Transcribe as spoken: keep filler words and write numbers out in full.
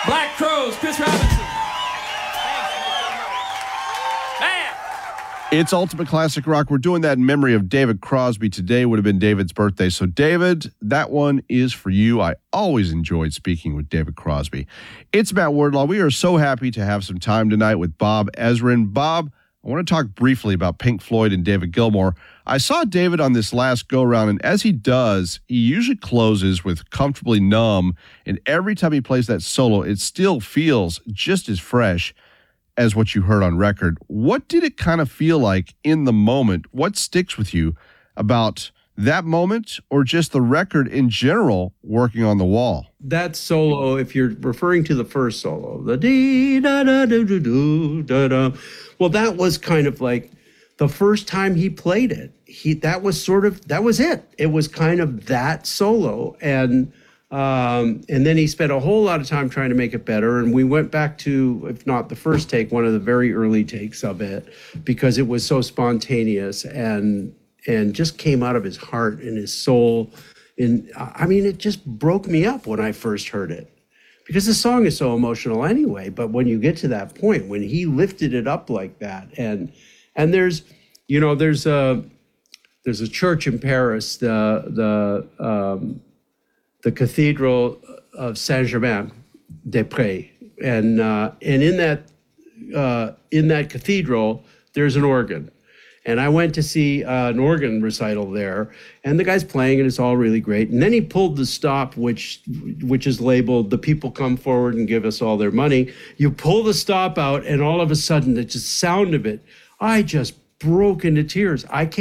Black Crowes, Chris Robinson. Man. It's Ultimate Classic Rock. We're doing that in memory of David Crosby. Today would have been David's birthday. So, David, that one is for you. I always enjoyed speaking with David Crosby. It's Matt Wardlaw. We are so happy to have some time tonight with Bob Ezrin. Bob, I want to talk briefly about Pink Floyd and David Gilmour. I saw David on this last go-round, and as he does, he usually closes with Comfortably Numb, and every time he plays that solo, it still feels just as fresh as what you heard on record. What did it kind of feel like in the moment? What sticks with you about that moment or just the record in general working on the wall? That solo, if you're referring to the first solo, the dee da da do do do da da, well, that was kind of like the first time he played it. He that was sort of that was it. It was kind of that solo, and um, and then he spent a whole lot of time trying to make it better. And we went back to, if not the first take, one of the very early takes of it, because it was so spontaneous and and just came out of his heart and his soul. And I mean, it just broke me up when I first heard it, because the song is so emotional anyway. But when you get to that point, when he lifted it up like that, and and there's, you know, there's a there's a church in Paris, the the um, the Cathedral of Saint-Germain-des-Prés, and uh, and in that uh, in that cathedral, there's an organ. And I went to see uh, an organ recital there, and the guy's playing, and it's all really great. And then he pulled the stop, which which is labeled, "The people come forward and give us all their money." You pull the stop out, and all of a sudden, the just sound of it, I just broke into tears. I can't.